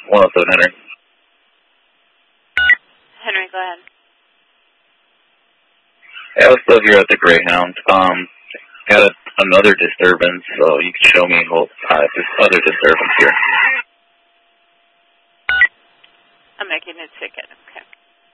107 Henry. Henry, go ahead. Yeah, I was still here at the Greyhound. Got another disturbance, so you can show me this other disturbance here. I'm making a ticket.